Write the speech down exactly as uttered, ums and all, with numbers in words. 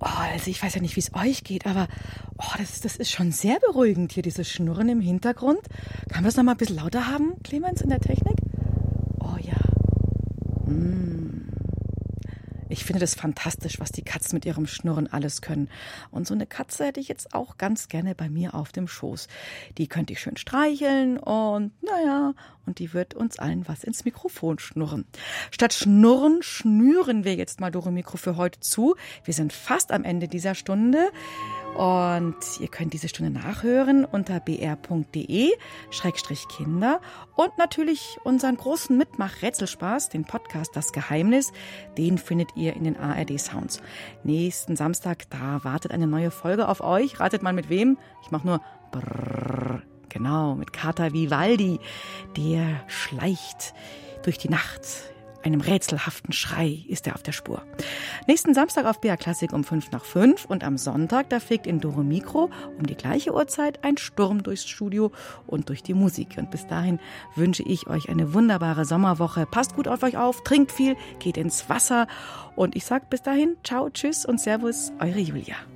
Oh, also ich weiß ja nicht, wie es euch geht, aber oh, das, das ist schon sehr beruhigend hier, dieses Schnurren im Hintergrund. Kann man das noch mal ein bisschen lauter haben, Clemens, in der Technik? Oh ja. Mm. Ich finde das fantastisch, was die Katzen mit ihrem Schnurren alles können. Und so eine Katze hätte ich jetzt auch ganz gerne bei mir auf dem Schoß. Die könnte ich schön streicheln und naja, und die wird uns allen was ins Mikrofon schnurren. Statt Schnurren schnüren wir jetzt mal Doro Mikro für heute zu. Wir sind fast am Ende dieser Stunde. Und ihr könnt diese Stunde nachhören unter b r punkt d e Schrägstrich Kinder und natürlich unseren großen Mitmach-Rätselspaß, den Podcast Das Geheimnis, den findet ihr in den A R D-Sounds. Nächsten Samstag, da wartet eine neue Folge auf euch. Ratet mal mit wem? Ich mache nur Brrrr. Genau, mit Kater Vivaldi. Der schleicht durch die Nacht. Einem rätselhaften Schrei ist er auf der Spur. Nächsten Samstag auf B R Klassik um fünf nach fünf und am Sonntag, da fegt in Doro Mikro um die gleiche Uhrzeit ein Sturm durchs Studio und durch die Musik. Und bis dahin wünsche ich euch eine wunderbare Sommerwoche. Passt gut auf euch auf, trinkt viel, geht ins Wasser. Und ich sage bis dahin, ciao, tschüss und servus, eure Julia.